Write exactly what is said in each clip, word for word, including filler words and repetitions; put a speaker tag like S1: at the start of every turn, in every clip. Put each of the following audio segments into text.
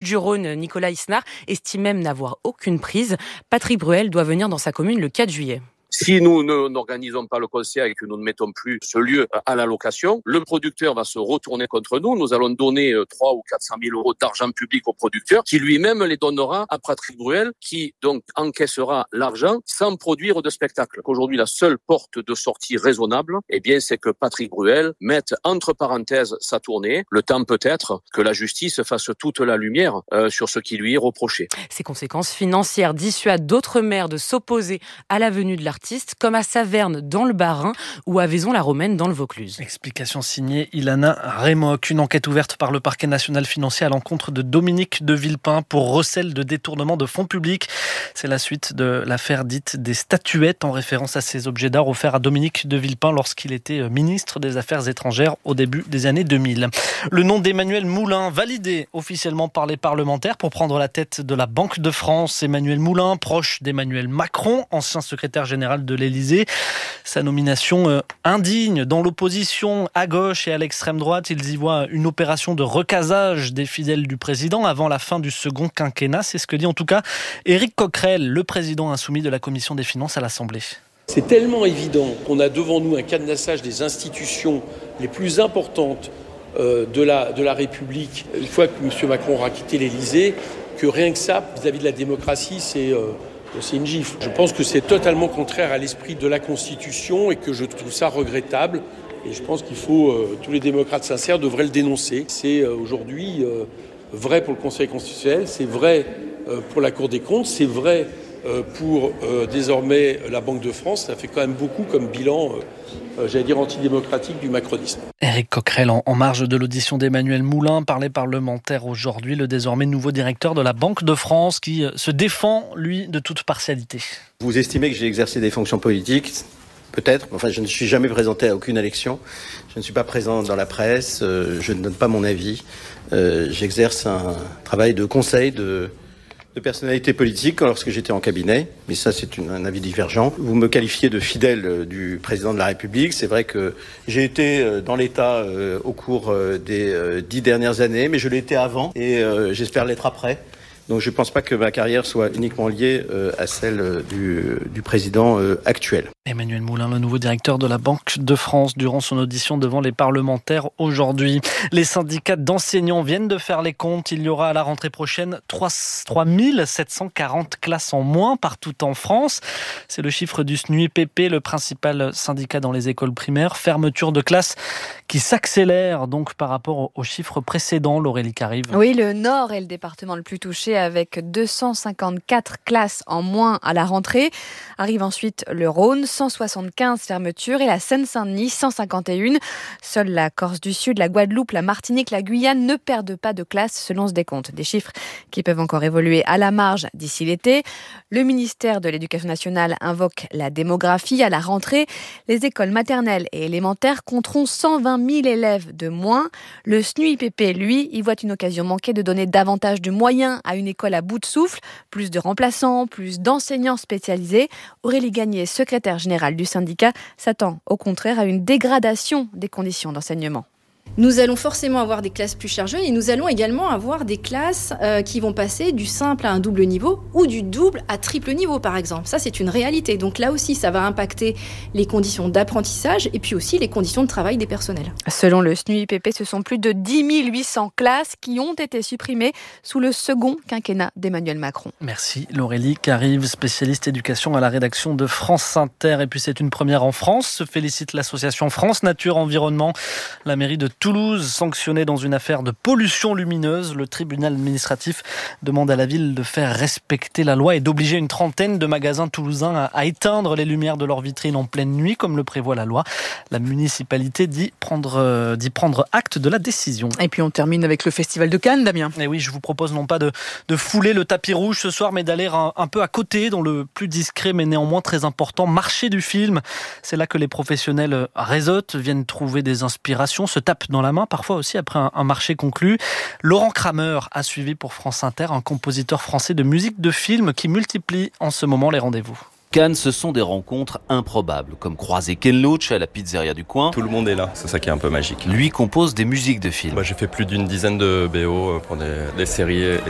S1: Bouches-du-Rhône, Nicolas Isnard, estime même n'avoir aucune prise. Patrick Bruel doit venir dans sa commune le quatre juillet.
S2: Si nous ne, n'organisons pas le concert et que nous ne mettons plus ce lieu à la location, le producteur va se retourner contre nous. Nous allons donner trois ou quatre cent mille euros d'argent public au producteur qui lui-même les donnera à Patrick Bruel qui donc encaissera l'argent sans produire de spectacle. Aujourd'hui, la seule porte de sortie raisonnable, eh bien, c'est que Patrick Bruel mette entre parenthèses sa tournée. Le temps peut-être que la justice fasse toute la lumière euh, sur ce qui lui est reproché.
S1: Ces conséquences financières dissuadent d'autres maires de s'opposer à la venue de l'artiste, comme à Saverne dans le Bas-Rhin ou à Vaison-la-Romaine dans le Vaucluse.
S3: Explication signée Ilana Remoc. Une enquête ouverte par le parquet national financier à l'encontre de Dominique de Villepin pour recel de détournement de fonds publics. C'est la suite de l'affaire dite des statuettes en référence à ces objets d'art offerts à Dominique de Villepin lorsqu'il était ministre des Affaires étrangères au début des années deux mille. Le nom d'Emmanuel Moulin validé officiellement par les parlementaires pour prendre la tête de la Banque de France. Emmanuel Moulin, proche d'Emmanuel Macron, ancien secrétaire général de l'Élysée. Sa nomination euh, indigne dans l'opposition à gauche et à l'extrême droite. Ils y voient une opération de recasage des fidèles du président avant la fin du second quinquennat. C'est ce que dit en tout cas Éric Coquerel, le président insoumis de la Commission des finances à l'Assemblée.
S4: C'est tellement évident qu'on a devant nous un cadenassage des institutions les plus importantes euh, de, la, de la République une fois que M. Macron aura quitté l'Élysée, que rien que ça, vis-à-vis de la démocratie, c'est... Euh, C'est une gifle. Je pense que c'est totalement contraire à l'esprit de la Constitution et que je trouve ça regrettable. Et je pense qu'il faut, euh, tous les démocrates sincères devraient le dénoncer. C'est euh, aujourd'hui euh, vrai pour le Conseil constitutionnel, c'est vrai euh, pour la Cour des comptes, c'est vrai euh, pour euh, désormais la Banque de France. Ça fait quand même beaucoup comme bilan, euh, euh, j'allais dire, antidémocratique du macronisme.
S3: Éric Coquerel en, en marge de l'audition d'Emmanuel Moulin par les parlementaires aujourd'hui, le désormais nouveau directeur de la Banque de France qui se défend, lui, de toute partialité.
S5: Vous estimez que j'ai exercé des fonctions politiques ? Peut-être. Enfin, je ne suis jamais présenté à aucune élection. Je ne suis pas présent dans la presse. Euh, je ne donne pas mon avis. Euh, j'exerce un travail de conseil de... de personnalité politique lorsque j'étais en cabinet, mais ça c'est une, un avis divergent. Vous me qualifiez de fidèle du président de la République. C'est vrai que j'ai été dans l'État euh, au cours euh, des euh, dix dernières années, mais je l'ai été avant et euh, j'espère l'être après. Donc je ne pense pas que ma carrière soit uniquement liée euh, à celle du, du président euh, actuel.
S3: Emmanuel Moulin, le nouveau directeur de la Banque de France, durant son audition devant les parlementaires aujourd'hui. Les syndicats d'enseignants viennent de faire les comptes. Il y aura à la rentrée prochaine trois mille sept cent quarante classes en moins partout en France. C'est le chiffre du S N U I P P, le principal syndicat dans les écoles primaires. Fermeture de classes qui s'accélère donc par rapport aux chiffres précédents, Laurélie Carive.
S6: Oui, le Nord est le département le plus touché avec deux cent cinquante-quatre classes en moins à la rentrée. Arrive ensuite le Rhône, cent soixante-quinze fermetures, et la Seine-Saint-Denis, cent cinquante et un. Seule la Corse du Sud, la Guadeloupe, la Martinique, la Guyane ne perdent pas de classes selon ce décompte. Des chiffres qui peuvent encore évoluer à la marge d'ici l'été. Le ministère de l'Éducation nationale invoque la démographie. À la rentrée, les écoles maternelles et élémentaires compteront cent vingt mille élèves de moins. Le S N U I P P, lui, y voit une occasion manquée de donner davantage de moyens à une école à bout de souffle, plus de remplaçants, plus d'enseignants spécialisés. Aurélie Gagné, secrétaire générale du syndicat, s'attend au contraire à une dégradation des conditions d'enseignement.
S7: Nous allons forcément avoir des classes plus chargées et nous allons également avoir des classes euh, qui vont passer du simple à un double niveau ou du double à triple niveau par exemple. Ça, c'est une réalité. Donc là aussi, ça va impacter les conditions d'apprentissage et puis aussi les conditions de travail des personnels.
S6: Selon le S N U I P P, ce sont plus de dix mille huit cents classes qui ont été supprimées sous le second quinquennat d'Emmanuel Macron.
S3: Merci Laurélie Carive, spécialiste éducation à la rédaction de France Inter. Et puis c'est une première en France, se félicite l'association France Nature Environnement. La mairie de Toulouse, sanctionnée dans une affaire de pollution lumineuse. Le tribunal administratif demande à la ville de faire respecter la loi et d'obliger une trentaine de magasins toulousains à, à éteindre les lumières de leurs vitrines en pleine nuit, comme le prévoit la loi. La municipalité dit prendre, euh, dit prendre acte de la décision.
S1: Et puis on termine avec le Festival de Cannes, Damien.
S3: Et oui, je vous propose non pas de, de fouler le tapis rouge ce soir, mais d'aller un, un peu à côté, dans le plus discret mais néanmoins très important marché du film. C'est là que les professionnels réseautent, viennent trouver des inspirations, se tapent dans la main, parfois aussi après un, un marché conclu. Laurent Kramer a suivi pour France Inter, un compositeur français de musique de film qui multiplie en ce moment les rendez-vous.
S8: Cannes, ce sont des rencontres improbables, comme croiser Ken Loach à la pizzeria du coin.
S9: Tout le monde est là, c'est ça qui est un peu magique.
S8: Lui compose des musiques de films.
S9: Moi, j'ai fait plus d'une dizaine de B O pour des, des séries et des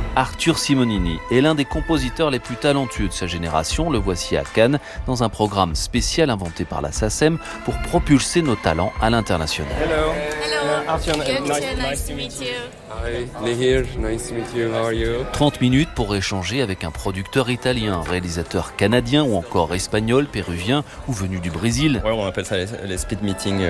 S8: Arthur Simonini est l'un des compositeurs les plus talentueux de sa génération. Le voici à Cannes dans un programme spécial inventé par la SACEM pour propulser nos talents à l'international.
S9: Hello. Hello. Arthur, nice, nice to meet you. Hi, Nihir, nice to meet you. How are you?
S8: trente minutes pour échanger avec un producteur italien, réalisateur canadien ou encore espagnol, péruvien ou venu du Brésil.
S10: Ouais, on appelle ça les, les speed meetings.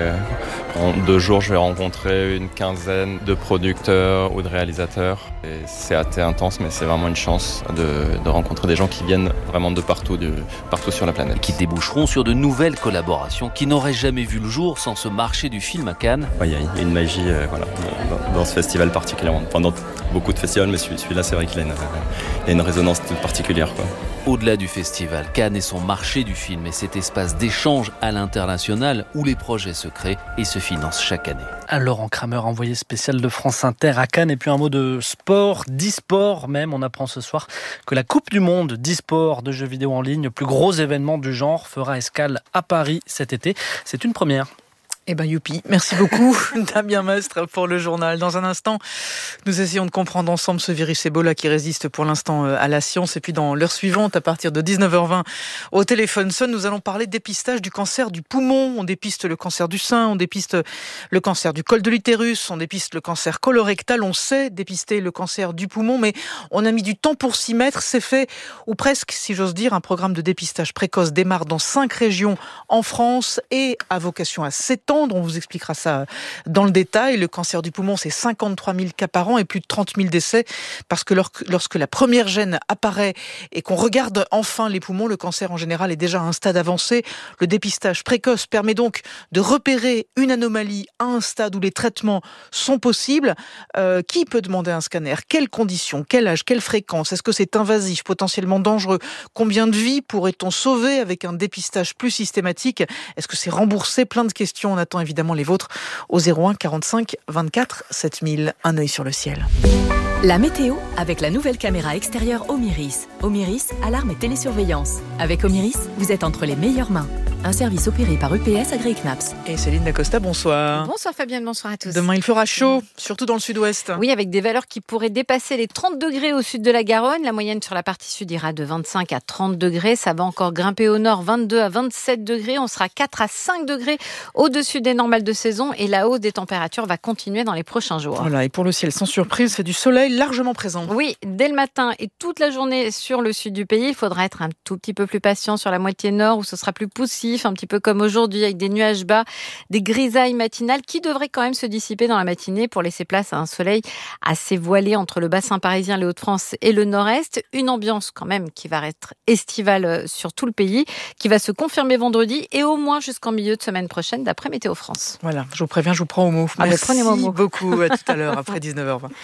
S10: En deux jours, je vais rencontrer une quinzaine de producteurs ou de réalisateurs. Et c'est assez intense, mais c'est vraiment une chance de, de rencontrer des gens qui viennent vraiment de partout, de, partout sur la planète.
S8: Qui déboucheront sur de nouvelles collaborations qui n'auraient jamais vu le jour sans ce marché du film à Cannes.
S10: Il ouais, y, y a une magie euh, voilà, dans, dans ce festival particulièrement. Enfin, dans beaucoup de festivals, mais celui-là, c'est vrai qu'il a une, il a une résonance toute particulière, quoi.
S8: Au-delà du festival, Cannes est son marché du film et cet espace d'échange à l'international où les projets se créent et se financent chaque année.
S3: Laurent Kramer, envoyé spécial de France Inter à Cannes. Et puis un mot de sport, d'e-sport même. On apprend ce soir que la Coupe du Monde d'e-sport de jeux vidéo en ligne, le plus gros événement du genre, fera escale à Paris cet été. C'est une première.
S11: Eh ben youpi, merci beaucoup Damien Mestre pour le journal. Dans un instant, nous essayons de comprendre ensemble ce virus Ebola qui résiste pour l'instant à la science. Et puis dans l'heure suivante, à partir de dix-neuf heures vingt, au téléphone sonne, nous allons parler dépistage du cancer du poumon. On dépiste le cancer du sein, on dépiste le cancer du col de l'utérus, on dépiste le cancer colorectal. On sait dépister le cancer du poumon, mais on a mis du temps pour s'y mettre. C'est fait, ou presque, si j'ose dire. Un programme de dépistage précoce démarre dans cinq régions en France et a vocation à s'étendre. On vous expliquera ça dans le détail. Le cancer du poumon, c'est cinquante-trois mille cas par an et plus de trente mille décès parce que lorsque la première gène apparaît et qu'on regarde enfin les poumons, le cancer en général est déjà à un stade avancé. Le dépistage précoce permet donc de repérer une anomalie à un stade où les traitements sont possibles. Euh, qui peut demander un scanner? Quelles conditions? Quel âge? Quelle fréquence? Est-ce que c'est invasif, potentiellement dangereux? Combien de vies pourrait-on sauver avec un dépistage plus systématique? Est-ce que c'est remboursé? Plein de questions. On attend évidemment les vôtres au zéro un quarante-cinq vingt-quatre sept mille. Un œil sur le ciel.
S12: La météo avec la nouvelle caméra extérieure Omiris. Omiris, alarme et télésurveillance. Avec Omiris, vous êtes entre les meilleures mains. Un service opéré par U P S agréé C N A P S.
S11: Et Céline Dacosta, bonsoir.
S6: Bonsoir Fabienne, bonsoir à tous.
S11: Demain, il fera chaud, surtout dans le sud-ouest.
S6: Oui, avec des valeurs qui pourraient dépasser les trente degrés au sud de la Garonne. La moyenne sur la partie sud ira de vingt-cinq à trente degrés. Ça va encore grimper au nord, vingt-deux à vingt-sept degrés. On sera quatre à cinq degrés au-dessus des normales de saison. Et la hausse des températures va continuer dans les prochains jours.
S11: Voilà, et pour le ciel, sans surprise, c'est du soleil largement présent.
S6: Oui, dès le matin et toute la journée sur le sud du pays. Il faudra être un tout petit peu plus patient sur la moitié nord où ce sera plus poussif, un petit peu comme aujourd'hui avec des nuages bas, des grisailles matinales qui devraient quand même se dissiper dans la matinée pour laisser place à un soleil assez voilé entre le bassin parisien, les Hauts-de-France et le nord-est. Une ambiance quand même qui va être estivale sur tout le pays, qui va se confirmer vendredi et au moins jusqu'en milieu de semaine prochaine d'après Météo France.
S11: Voilà, je vous préviens, je vous prends au mot.
S6: Ah,
S11: Merci
S6: prenez-moi au mot.
S11: beaucoup, à tout à l'heure après dix-neuf heures vingt.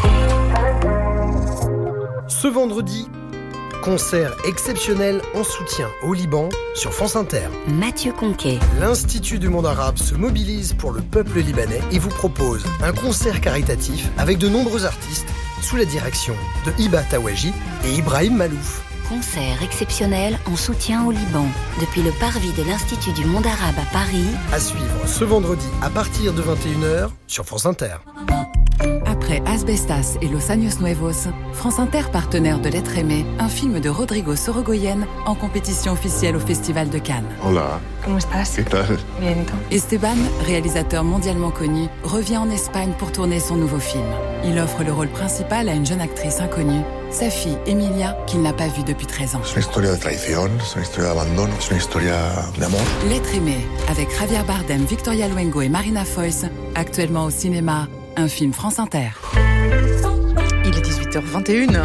S13: Ce vendredi, concert exceptionnel en soutien au Liban sur France Inter.
S14: Mathieu Conquet.
S13: L'Institut du monde arabe se mobilise pour le peuple libanais et vous propose un concert caritatif avec de nombreux artistes sous la direction de Hiba Tawaji et Ibrahim Malouf.
S14: Concert exceptionnel en soutien au Liban depuis le parvis de l'Institut du monde arabe à Paris.
S13: À suivre ce vendredi à partir de vingt et une heures sur France Inter.
S15: Après Asbestas et Los Años Nuevos, France Inter, partenaire de L'être aimé, un film de Rodrigo Sorogoyen en compétition officielle au Festival de Cannes.
S16: Hola.
S15: ¿Cómo estás?
S16: ¿Qué tal?
S15: Bien. Esteban, réalisateur mondialement connu, revient en Espagne pour tourner son nouveau film. Il offre le rôle principal à une jeune actrice inconnue, sa fille Emilia, qu'il n'a pas vue depuis treize ans.
S16: C'est une histoire de traición, c'est une histoire d'abandon, c'est une histoire d'amour.
S15: L'être aimé, avec Javier Bardem, Victoria Luengo et Marina Foïs, actuellement au cinéma. Un film France Inter.
S11: Il est dix-huit heures vingt et une.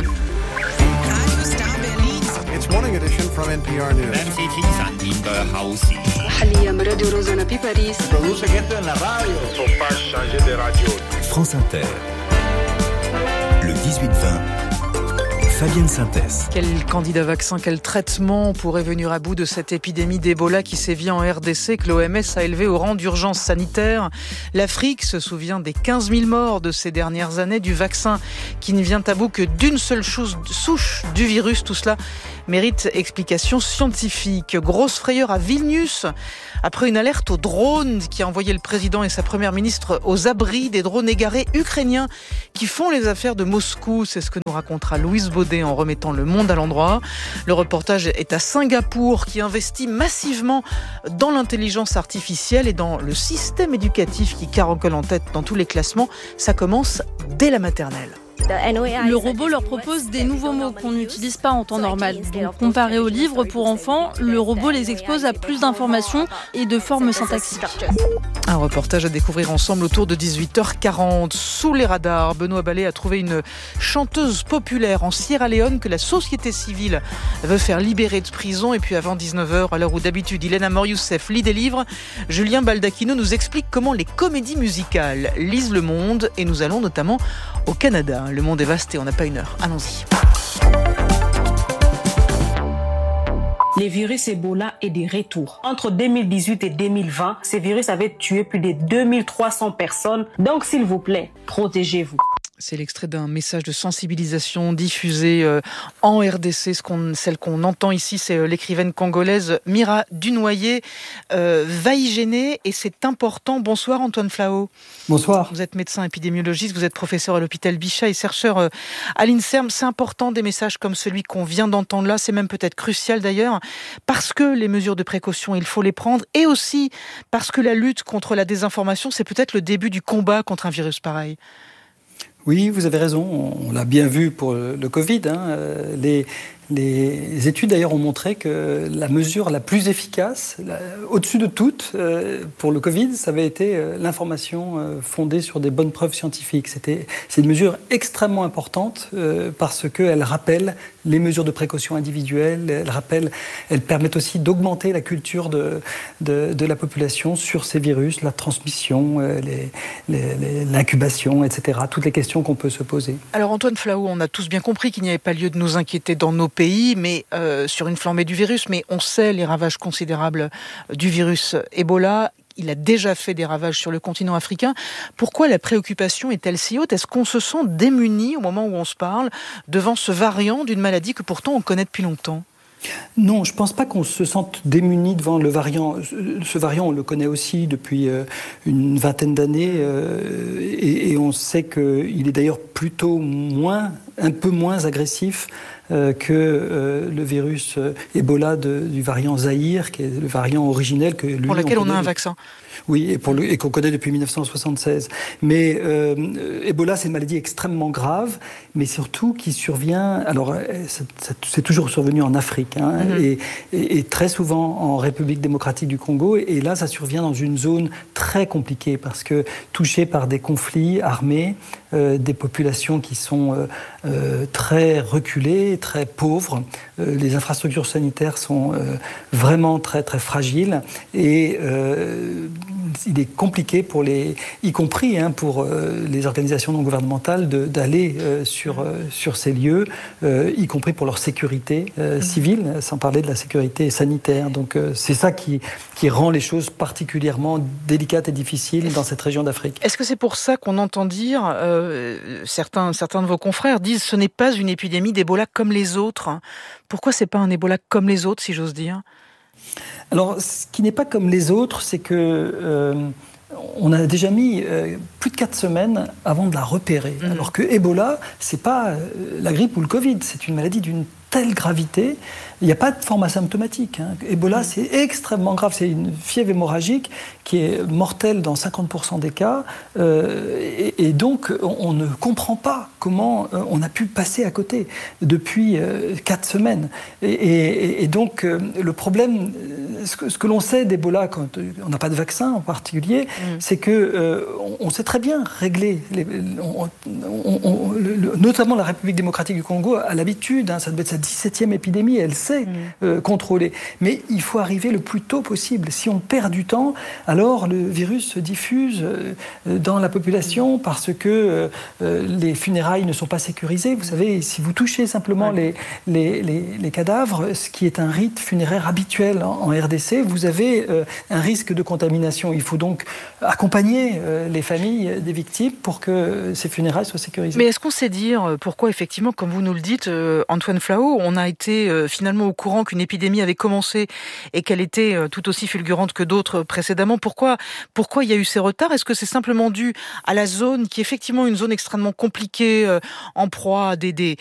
S17: It's morning edition from N P R News.
S18: Produce gente en la radio.
S17: Faut pas changer de radio.
S19: France Inter. Le dix-huit vingt. Fabienne Synthèse.
S11: Quel candidat vaccin, quel traitement pourrait venir à bout de cette épidémie d'Ebola qui sévit en R D C, que l'O M S a élevé au rang d'urgence sanitaire? L'Afrique se souvient des quinze mille morts de ces dernières années, du vaccin qui ne vient à bout que d'une seule chose, souche du virus. Tout cela mérite explication scientifique. Grosse frayeur à Vilnius après une alerte aux drones qui a envoyé le président et sa première ministre aux abris des drones égarés ukrainiens qui font les affaires de Moscou. C'est ce que nous racontera Louise Baudet en remettant le monde à l'endroit. Le reportage est à Singapour qui investit massivement dans l'intelligence artificielle et dans le système éducatif qui caracole en tête dans tous les classements. Ça commence dès la maternelle.
S18: Le robot leur propose des nouveaux mots qu'on n'utilise pas en temps normal. Donc, comparé aux livres pour enfants, le robot les expose à plus d'informations et de formes syntaxiques.
S11: Un reportage à découvrir ensemble autour de dix-huit heures quarante. Sous les radars, Benoît Ballet a trouvé une chanteuse populaire en Sierra Leone que la société civile veut faire libérer de prison. Et puis avant dix-neuf heures, à l'heure où d'habitude Ilana Mor-Youssef lit des livres, Julien Baldacchino nous explique comment les comédies musicales lisent le monde. Et nous allons notamment au Canada. Le monde est vaste et on n'a pas une heure. Allons-y.
S20: Le virus Ebola est de retour. Entre deux mille dix-huit et deux mille vingt, ce virus avait tué plus de deux mille trois cents personnes. Donc, s'il vous plaît, protégez-vous.
S11: C'est l'extrait d'un message de sensibilisation diffusé euh, en R D C. Ce qu'on, celle qu'on entend ici, c'est euh, l'écrivaine congolaise Mira Dunoyer euh, va y gêner et c'est important. Bonsoir Antoine Flao.
S21: Bonsoir.
S11: Vous êtes médecin épidémiologiste, vous êtes professeur à l'hôpital Bichat et chercheur euh, à l'INSERM. C'est important des messages comme celui qu'on vient d'entendre là. C'est même peut-être crucial d'ailleurs parce que les mesures de précaution, il faut les prendre et aussi parce que la lutte contre la désinformation, c'est peut-être le début du combat contre un virus pareil.
S21: Oui, vous avez raison. On l'a bien vu pour le Covid. Hein. Les, les études d'ailleurs ont montré que la mesure la plus efficace, la, au-dessus de toutes, euh, pour le Covid, ça avait été euh, l'information euh, fondée sur des bonnes preuves scientifiques. C'était, c'est une mesure extrêmement importante euh, parce qu'elle rappelle les mesures de précaution individuelles, elle rappelle, elle permet aussi d'augmenter la culture de, de, de la population sur ces virus, la transmission, euh, les, les, les, l'incubation, et cetera. Toutes les questions qu'on peut se poser.
S11: Alors Antoine Flao, on a tous bien compris qu'il n'y avait pas lieu de nous inquiéter dans nos pays, mais euh, sur une flambée du virus, mais on sait les ravages considérables du virus Ebola. Il a déjà fait des ravages sur le continent africain. Pourquoi la préoccupation est-elle si haute ? Est-ce qu'on se sent démuni au moment où on se parle devant ce variant d'une maladie que pourtant on connaît depuis longtemps ?
S21: Non, je ne pense pas qu'on se sente démuni devant le variant. Ce variant, on le connaît aussi depuis une vingtaine d'années euh, et, et on sait qu'il est d'ailleurs plutôt moins, un peu moins agressif euh, que euh, le virus euh, Ebola de, du variant Zaïre, qui est le variant originel que lui,
S11: pour lequel on, on a un
S21: de...
S11: vaccin.
S21: Oui, et, pour le, et qu'on connaît depuis mille neuf cent soixante-seize. Mais euh, Ebola, c'est une maladie extrêmement grave, mais surtout qui survient... Alors, c'est, c'est toujours survenu en Afrique, hein, mm-hmm. et, et, et très souvent en République démocratique du Congo. Et, et là, ça survient dans une zone très compliquée, parce que touchée par des conflits armés, euh, des populations qui sont euh, euh, très reculées, très pauvres. Euh, les infrastructures sanitaires sont euh, vraiment très, très fragiles. Et... Euh, il est compliqué pour les, y compris hein, pour euh, les organisations non gouvernementales, de, d'aller euh, sur, euh, sur ces lieux, euh, y compris pour leur sécurité euh, civile, sans parler de la sécurité sanitaire. Donc euh, c'est ça qui, qui rend les choses particulièrement délicates et difficiles dans cette région d'Afrique.
S11: Est-ce que c'est pour ça qu'on entend dire, euh, certains, certains de vos confrères disent, ce n'est pas une épidémie d'Ebola comme les autres. Pourquoi c'est pas un Ebola comme les autres, si j'ose dire ?
S21: Alors, ce qui n'est pas comme les autres, c'est que euh, on a déjà mis euh, plus de quatre semaines avant de la repérer. Mmh. Alors que Ebola, c'est pas euh, la grippe ou le Covid, c'est une maladie d'une telle gravité. Il n'y a pas de forme asymptomatique. Hein. Ebola, mmh. c'est extrêmement grave. C'est une fièvre hémorragique qui est mortelle dans cinquante pour cent des cas. Euh, et, et donc, on, on ne comprend pas comment euh, on a pu passer à côté depuis euh, quatre semaines. Et, et, et donc, euh, le problème, ce que, ce que l'on sait d'Ebola, quand on n'a pas de vaccin en particulier, mmh. c'est que euh, on, on sait très bien régler, les, on, on, on, le, notamment la République démocratique du Congo a l'habitude, hein, ça devait être sa dix-septième épidémie, elle sait Mmh. Euh, contrôler. Mais il faut arriver le plus tôt possible. Si on perd du temps, alors le virus se diffuse euh, dans la population parce que euh, les funérailles ne sont pas sécurisées. Vous savez, si vous touchez simplement ouais. les, les, les, les cadavres, ce qui est un rite funéraire habituel en, en R D C, vous avez euh, un risque de contamination. Il faut donc accompagner euh, les familles des victimes pour que ces funérailles soient sécurisées.
S11: Mais est-ce qu'on sait dire pourquoi, effectivement, comme vous nous le dites, euh, Antoine Flao, on a été euh, finalement au courant qu'une épidémie avait commencé et qu'elle était tout aussi fulgurante que d'autres précédemment. Pourquoi, pourquoi il y a eu ces retards ? Est-ce que c'est simplement dû à la zone qui est effectivement une zone extrêmement compliquée, euh, en proie à des, des,